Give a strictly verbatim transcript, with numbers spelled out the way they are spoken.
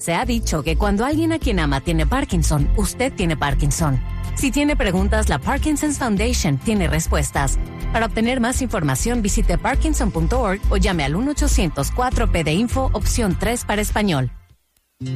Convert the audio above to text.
Se ha dicho que cuando alguien a quien ama tiene Parkinson, usted tiene Parkinson. Si tiene preguntas, la Parkinson's Foundation tiene respuestas. Para obtener más información, visite parkinson punto org o llame al uno ochocientos cuatro P de Info, opción tres para español.